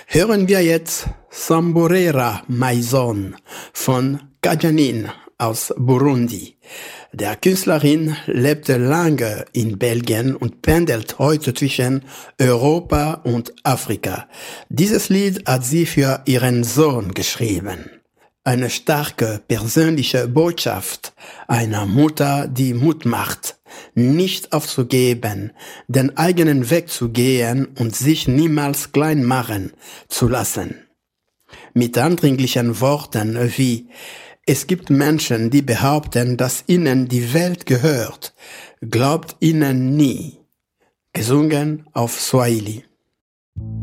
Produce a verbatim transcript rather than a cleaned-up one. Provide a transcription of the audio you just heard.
Hören wir jetzt Samborera Maison von Kajanin aus Burundi. Der Künstlerin lebte lange in Belgien und pendelt heute zwischen Europa und Afrika. Dieses Lied hat sie für ihren Sohn geschrieben. Eine starke persönliche Botschaft einer Mutter, die Mut macht, nicht aufzugeben, den eigenen Weg zu gehen und sich niemals klein machen zu lassen. Mit eindringlichen Worten wie: Es gibt Menschen, die behaupten, dass ihnen die Welt gehört. Glaubt ihnen nie. Gesungen auf Swahili.